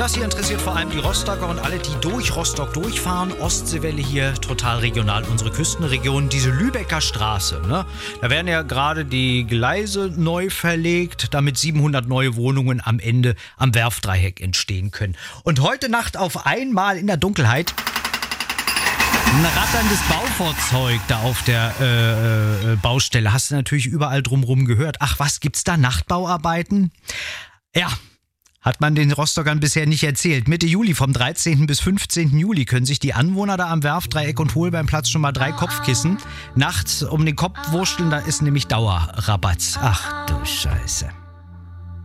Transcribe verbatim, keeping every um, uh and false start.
das hier interessiert vor allem die Rostocker und alle, die durch Rostock durchfahren. Ostseewelle hier, total regional, unsere Küstenregion. Diese Lübecker Straße, ne? Da werden ja gerade die Gleise neu verlegt, damit siebenhundert neue Wohnungen am Ende am Werftdreieck entstehen können. Und heute Nacht auf einmal in der Dunkelheit ein ratterndes Baufahrzeug da auf der äh, äh, Baustelle. Hast du natürlich überall drumherum gehört. Ach, was gibt's da? Nachtbauarbeiten? Ja, hat man den Rostockern bisher nicht erzählt. Mitte Juli, vom dreizehnten bis fünfzehnten Juli, können sich die Anwohner da am Werftdreieck und Holbeinplatz schon mal drei Kopfkissen nachts um den Kopf wursteln. Da ist nämlich Dauerrabatz. Ach du Scheiße.